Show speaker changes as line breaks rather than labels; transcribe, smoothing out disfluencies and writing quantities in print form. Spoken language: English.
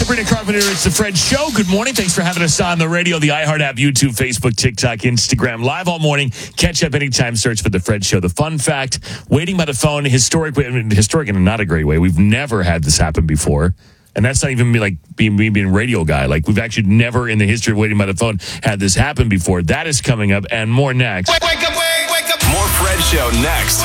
Sabrina Carpenter. It's the Fred Show. Good morning. Thanks for having us on the radio, the iHeart app, YouTube, Facebook, TikTok, Instagram, live all morning. Catch up anytime. Search for the Fred Show. The fun fact: waiting by the phone, historic in not a great way. We've never had this happen before. And that's not even me being a radio guy. Like, we've actually never in the history of waiting by the phone had this happen before. That is coming up and more next.
Wake up. More Fred Show next.